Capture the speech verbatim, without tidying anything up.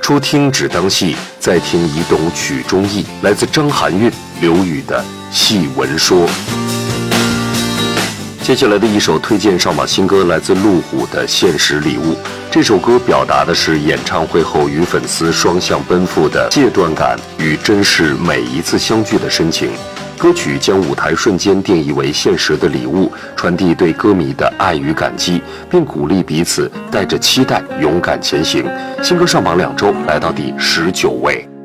初听只当戏，再听已懂曲中意。来自张含韵、刘宇的《戏文说》。接下来的一首推荐上马新歌来自路虎的《现实礼物》。这首歌表达的是演唱会后与粉丝双向奔赴的戒断感与珍视每一次相聚的深情。歌曲将舞台瞬间定义为现实的礼物，传递对歌迷的爱与感激，并鼓励彼此带着期待勇敢前行。新歌上榜两周，来到第十九位。